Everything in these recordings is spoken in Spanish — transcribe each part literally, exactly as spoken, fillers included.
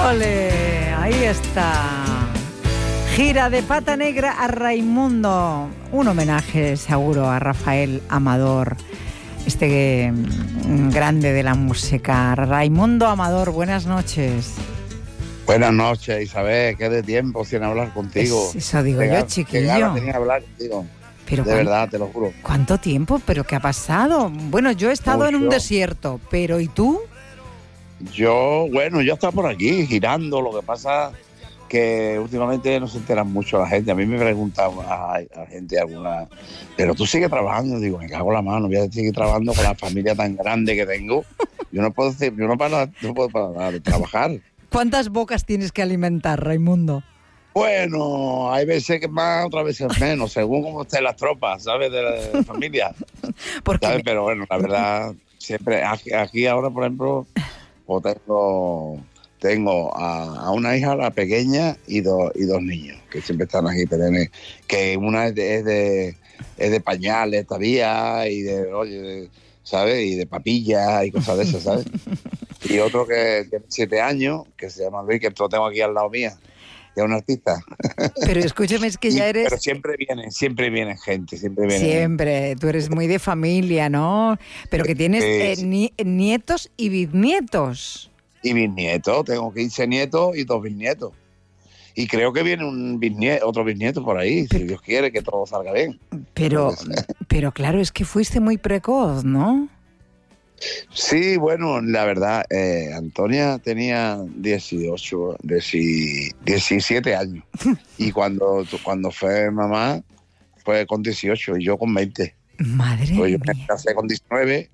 Ole, ahí está. Gira de Pata Negra a Raimundo. Un homenaje seguro a Rafael Amador, este mm, grande de la música. Raimundo Amador, buenas noches. Buenas noches, Isabel. Qué de tiempo sin hablar contigo. Es, eso digo qué yo, gana, chiquillo. Qué ganas tenía de hablar contigo. Pero de cuán, verdad, te lo juro. ¿Cuánto tiempo? ¿Pero qué ha pasado? Bueno, yo he estado Mucho. en un desierto, pero ¿y tú? Yo, bueno, yo estaba por aquí girando. Lo que pasa que últimamente no se enteran mucho la gente. A mí me pregunta a, a gente alguna, pero tú sigues trabajando. Digo, me cago en la mano, voy a seguir trabajando con la familia tan grande que tengo. Yo no puedo, yo no para, no puedo parar de trabajar. ¿Cuántas bocas tienes que alimentar, Raimundo? Bueno, hay veces que más, otras veces menos, según cómo estén las tropas, ¿sabes? De la, de la familia. ¿Sabes? Me... Pero bueno, la verdad, siempre, aquí, aquí ahora, por ejemplo, pues tengo, tengo a, a una hija, la pequeña, y, do, y dos niños, que siempre están aquí, perennes, que una es de, es de, es de pañales todavía, y de, oye, de, ¿sabes? Y de papillas y cosas de esas, ¿sabes? Y otro que tiene siete años, que se llama Luis, que lo tengo aquí al lado mía. Ya un artista. Pero escúchame, es que ya eres... Pero siempre vienen, siempre vienen gente, siempre vienen. Siempre, tú eres muy de familia, ¿no? Pero que tienes eh, ni, nietos y bisnietos. Y bisnietos, tengo quince nietos y dos bisnietos. Y creo que viene un bisnieto, otro bisnieto por ahí, pero, si Dios quiere que todo salga bien. Pero, pero claro, es que fuiste muy precoz, ¿no? Sí, bueno, la verdad, eh, Antonia tenía dieciocho, diecisiete años. Y cuando, cuando fue mamá, fue con dieciocho y yo con veinte. Madre pues yo mía. me casé con diecinueve.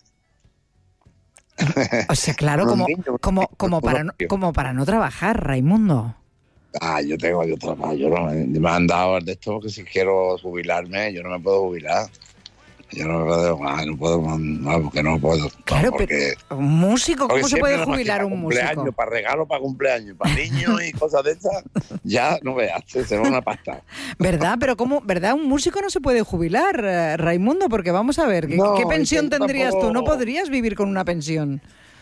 O sea, claro, como, niños, como, como, para no, como para no trabajar, Raimundo. Ah, yo tengo, yo trabajo, yo no, me han dado de esto que si quiero jubilarme, yo no me puedo jubilar. Yo no puedo, no puedo, no, porque no puedo. Claro, porque, pero un músico, ¿cómo se puede jubilar un músico? Para regalo, para cumpleaños, para niños y cosas de esas, ya no veas, se va una pasta. ¿Verdad? Pero ¿cómo? ¿Verdad? Un músico no se puede jubilar, Raimundo, porque vamos a ver, ¿qué, no, ¿qué pensión tendrías tampoco... tú? ¿No podrías vivir con una pensión?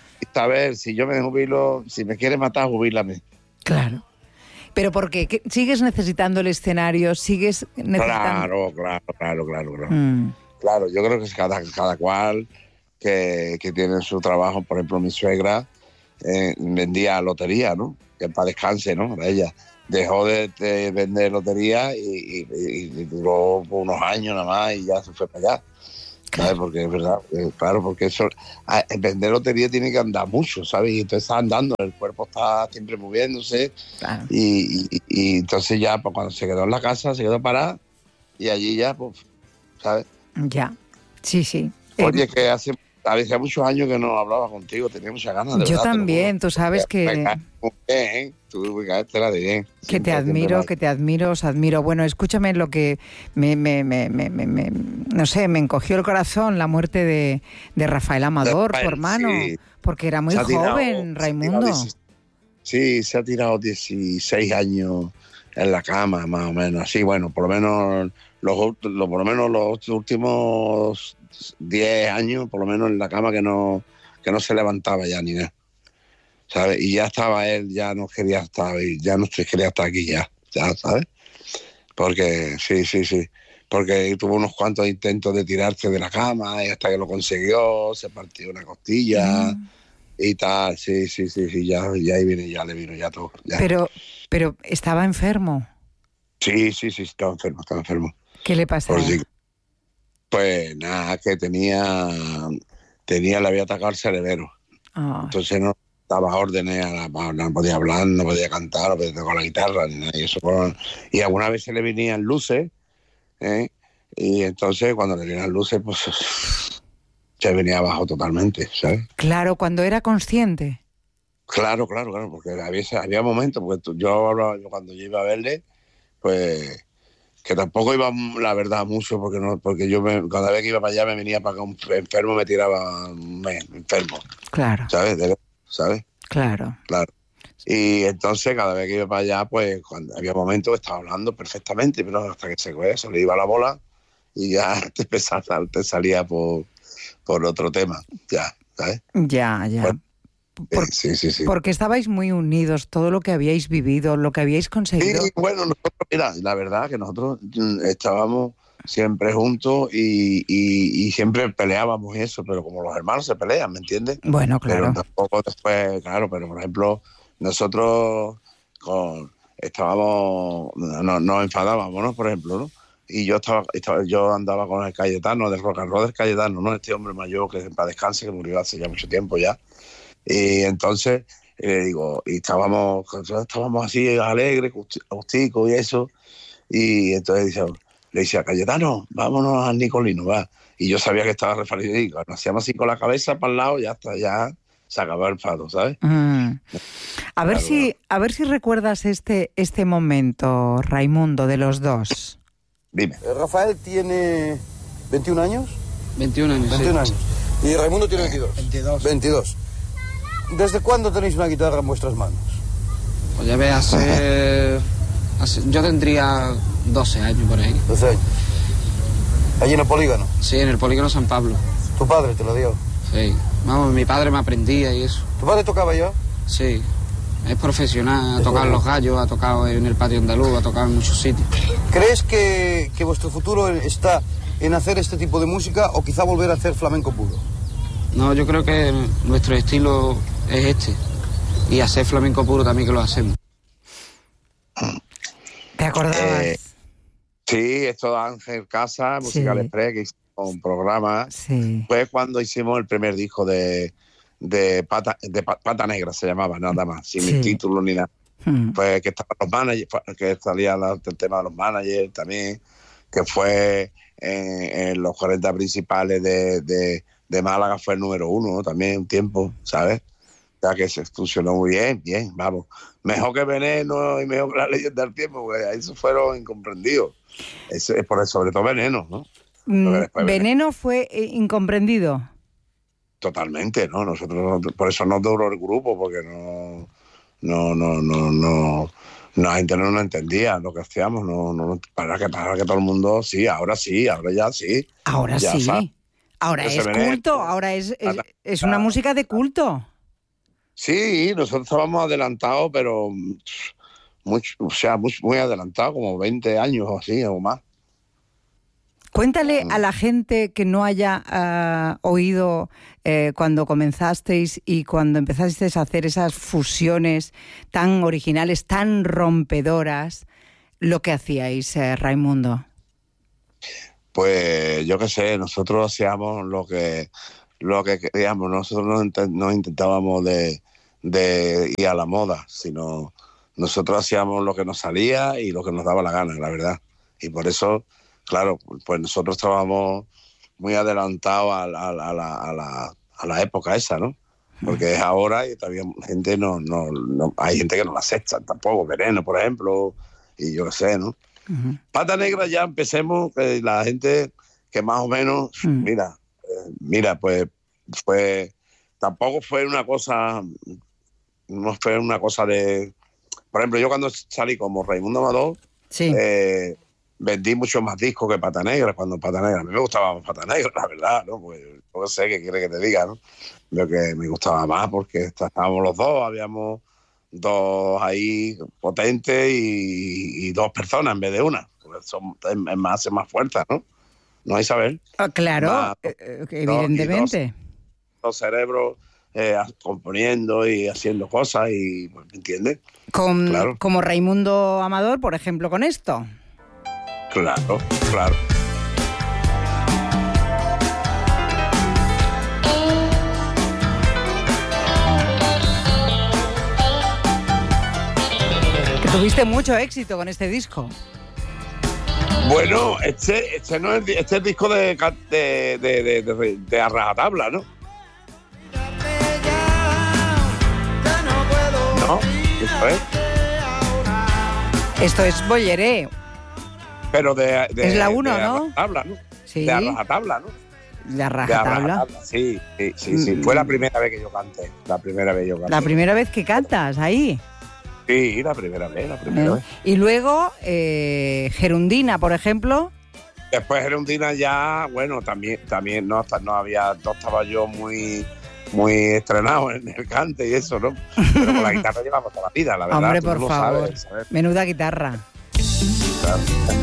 A ver, si yo me jubilo, si me quieres matar, jubílame. Claro. ¿Pero por qué? ¿Qué? ¿Sigues necesitando el escenario? ¿Sigues necesitando...? Claro, claro, claro, claro, claro. Mm. Claro, yo creo que es cada, cada cual que, que tiene su trabajo. Por ejemplo, mi suegra eh, vendía lotería, ¿no? Que para descanse, ¿no? Para ella. Dejó de, de vender lotería y, y, y duró unos años nada más y ya se fue para allá. ¿Sabes? Porque es verdad, eh, claro, porque eso, a, vender lotería tiene que andar mucho, ¿sabes? Y entonces está andando, el cuerpo está siempre moviéndose. Claro. Y, y, y entonces ya, pues, cuando se quedó en la casa, se quedó parada y allí ya, pues, ¿sabes? Ya, sí, sí. Oye, eh, que hace, hace muchos años que no hablaba contigo, tenía muchas ganas de Yo verdad, también, tú sabes que... Me caes muy bien, ¿eh? Tú me caes la de bien. Que siempre, te admiro, que te admiro, os admiro. Bueno, escúchame lo que me, me, me, me, me, me no sé, me encogió el corazón la muerte de, de Rafael Amador, Rafael, tu hermano, sí. Porque era muy joven, tirado, Raimundo. Se sí, se ha tirado dieciséis años en la cama, más o menos. Así, bueno, por lo menos... Los, los, por lo menos los últimos diez años, por lo menos en la cama que no, que no se levantaba ya ni nada, ¿sabes? Y ya estaba él, ya no quería estar, ya no quería estar aquí ya, ya, ¿sabes? Porque, sí, sí, sí, porque tuvo unos cuantos intentos de tirarse de la cama y hasta que lo consiguió, se partió una costilla mm. y tal, sí, sí, sí, sí, ya, ya ahí viene, ya le vino ya todo. Ya. Pero, pero, ¿estaba enfermo? Sí, sí, sí, estaba enfermo, estaba enfermo. ¿Qué le pasaba? Pues, pues nada, que tenía, tenía, le había atacado el cerebro. Oh. Entonces no daba órdenes, no podía hablar, no podía cantar, no podía tocar la guitarra, ni nada. Y, eso, y algunas veces le venían luces, ¿eh? Y entonces cuando le venían luces, pues se venía abajo totalmente, ¿sabes? Claro, cuando era consciente. Claro, claro, claro, porque había, había momentos, porque yo, yo cuando yo iba a verle, pues... que tampoco iba, la verdad, mucho, porque no, porque yo me, cada vez que iba para allá me venía para acá un enfermo, me tiraba me, enfermo. Claro. ¿Sabes? De, ¿Sabes? Claro. Claro. Y entonces, cada vez que iba para allá, pues cuando había momentos que estaba hablando perfectamente, pero hasta que se, se le iba la bola y ya te, empezaba, te salía por, por otro tema, ya, ¿sabes? Ya, ya. Bueno, por, sí, sí, sí. porque estabais muy unidos, todo lo que habíais vivido, lo que habíais conseguido. Sí, bueno, nosotros, mira, la verdad que nosotros estábamos siempre juntos y, y, y siempre peleábamos y eso, pero como los hermanos se pelean, ¿me entiendes? Bueno, claro. Pero tampoco después, claro, pero por ejemplo, nosotros con, estábamos, no, nos enfadábamos, ¿no? Por ejemplo, ¿no? Y yo estaba, estaba, yo andaba con el Cayetano, del rock and roll del Cayetano, ¿no? Este hombre mayor que para descanse, que murió hace ya mucho tiempo ya. Y entonces, eh, digo, y estábamos, estábamos así alegres, agusticos y eso. Y entonces dice, le decía, Cayetano, vámonos al Nicolino, va. Y yo sabía que estaba referido y cuando hacíamos así con la cabeza para el lado, ya está, ya se acabó el fado, ¿sabes? Mm. A ver Claro. si, a ver si recuerdas este, este momento, Raimundo, de los dos. Dime. Rafael tiene veintiún años. veintiún años. veintiún sí. años. Y Raimundo tiene veintidós. veintidós. veintidós. ¿Desde cuándo tenéis una guitarra en vuestras manos? Pues ya ves, hace, hace... Yo tendría doce años por ahí. doce años. Allí en el polígono. Sí, en el polígono San Pablo. ¿Tu padre te lo dio? Sí. Vamos, mi padre me aprendía y eso. ¿Tu padre tocaba ya? Sí. Es profesional, ha tocado en Los Gallos, ha tocado en el Patio Andaluz, ha tocado en muchos sitios. ¿Crees que, que vuestro futuro está en hacer este tipo de música o quizá volver a hacer flamenco puro? No, yo creo que nuestro estilo es este. Y hacer flamenco puro también que lo hacemos. ¿Te acordabas? Eh, sí, esto de Ángel Casa, Musical Sí. Express, que hicimos un programa. Sí. Fue cuando hicimos el primer disco de, de, Pata, de Pa- Pata Negra, se llamaba, nada más, sin Sí. título ni nada. Mm. Fue que estaban los managers, que salía la- el tema de los managers también, que fue en, en los cuarenta principales de, de, de Málaga, fue el número uno, ¿no? También un tiempo, ¿sabes? O sea que se funcionó muy bien, bien, vamos. Mejor que Veneno y mejor que La Leyenda del Tiempo, porque ahí esos fueron incomprendidos. Eso es por sobre todo Veneno, ¿no? Mm, después Veneno fue eh, incomprendido. Totalmente, ¿no? Nosotros, no- por eso no duró el grupo, porque no, no, no, no, no, la gente no nos entendía lo que hacíamos, no, no, para que, para que todo el mundo, sí, ahora sí, ahora ya sí. Ahora Ya sí. sabe. Ahora Ese es Veneno. culto, ahora es, es, es una música de culto. Sí, nosotros estábamos adelantados, pero mucho, o sea, muy, muy adelantados, como veinte años o así, o más. Cuéntale Mm. a la gente que no haya ah, oído eh, cuando comenzasteis y cuando empezasteis a hacer esas fusiones tan originales, tan rompedoras, lo que hacíais, eh, Raimundo. Pues yo qué sé, nosotros hacíamos lo que lo que queríamos, nosotros no, intent- no intentábamos de, de ir a la moda, sino nosotros hacíamos lo que nos salía y lo que nos daba la gana, la verdad. Y por eso, claro, pues nosotros estábamos muy adelantados a, la- a la- a la, a, la, a la época esa, ¿no? Porque es ahora y todavía gente no, no, no hay gente que no la acepta tampoco, Veneno, por ejemplo, y yo qué sé, ¿no? Uh-huh. Pata Negra ya empecemos, eh, la gente que más o menos, Mm. mira, eh, mira, pues fue, tampoco fue una cosa, no fue una cosa de, por ejemplo, yo cuando salí como Raimundo Amador, Sí. eh, vendí mucho más discos que Pata Negra, cuando Pata Negra, a mí me gustaba más Pata Negra, la verdad, ¿no? Pues no sé qué quiere que te diga, ¿no? Lo que me gustaba más porque estábamos los dos, habíamos dos ahí potentes y, y dos personas en vez de una. Son, es, es más, es más fuerte, ¿no? ¿No, Isabel? Ah, claro, más- eh, eh, dos- evidentemente. Los cerebros eh, componiendo y haciendo cosas y, ¿me entiendes? Con, claro. Como Raimundo Amador, por ejemplo, con esto. Claro, claro. Que tuviste mucho éxito con este disco. Bueno, este, este no es, el di- este es el disco de, ca- de, de, de, de, de a rajatabla, ¿no? No, eso es. Esto es Bolleré. Pero de, de Es la uno, de ¿no? a rajatabla, ¿no? Sí. De a rajatabla, ¿no? La De a rajatabla. rajatabla, sí, sí, sí, sí. Mm. Fue la primera vez que yo canté. La primera vez que yo canté. La primera vez que cantas ahí. Sí, la primera vez, la primera ¿eh? vez. Y luego, eh, Gerundina, por ejemplo. Después Gerundina ya, bueno, también, también no, hasta no había, no estaba yo muy, muy estrenado en el cante y eso, ¿no? Pero con la guitarra llevamos toda la vida, la verdad. Hombre, tú por no favor. sabes, ¿sabes? Menuda guitarra. Claro.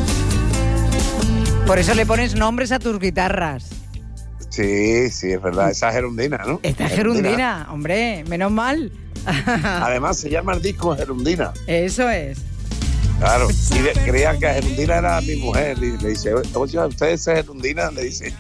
Por eso le pones nombres a tus guitarras. Sí, sí, es verdad. Esa es Gerundina, ¿no? Esta es Gerundina, hombre, menos mal. Además se llama el disco Gerundina. Eso es. Claro. Y de, creían que Gerundina era mi mujer. Y le dice, oye, ¿usted es Gerundina? Le dice.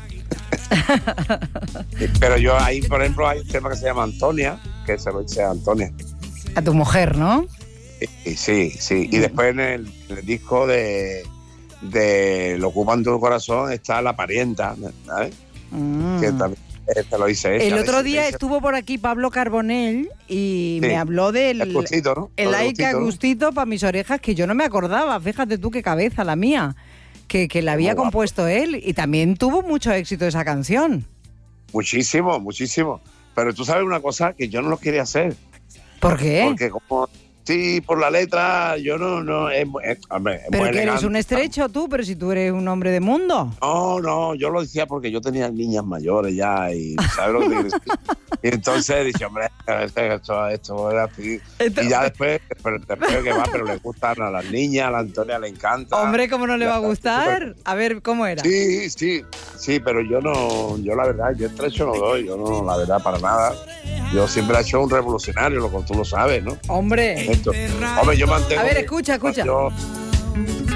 Pero yo ahí, por ejemplo, hay un tema que se llama Antonia, que se lo dice a Antonia. A tu mujer, ¿no? Y, y sí, sí. Y después en el, en el disco de, de Lo ocupan tu corazón está La parienta, ¿sabes? Mm. Que también te lo dice ella. El otro le- día le dice- estuvo por aquí Pablo Carbonell y Sí. me habló del El gustito, ¿no? el Lo del like a gustito, ¿no? gustito para mis orejas, que yo no me acordaba. Fíjate tú qué cabeza la mía, que, que la había Muy guapo. compuesto él y también tuvo mucho éxito esa canción. Muchísimo, muchísimo. Pero tú sabes una cosa, que yo no lo quería hacer. ¿Por qué? Porque como, sí, por la letra, yo no, no, es, mu- es- hombre, es Pero muy que eres elegante. un estrecho tú, pero si tú eres un hombre de mundo. No, no, yo lo decía porque yo tenía niñas mayores ya y, ¿sabes lo que te quiero decir? Y entonces dije, hombre, esto, esto era así. Esto- Y ya después, pero después que va, pero le gustan a las niñas, a la Antonia le encanta. Hombre, ¿cómo no le Ya va a está, gustar? A ver, ¿cómo era? Sí, sí, sí, pero yo no, yo la verdad, yo estrecho no doy, yo no, la verdad, para nada. Yo siempre he hecho un revolucionario, lo que tú lo sabes, ¿no? Hombre. Esto. Hombre, yo mantengo... A ver, mi- escucha, escucha. Yo,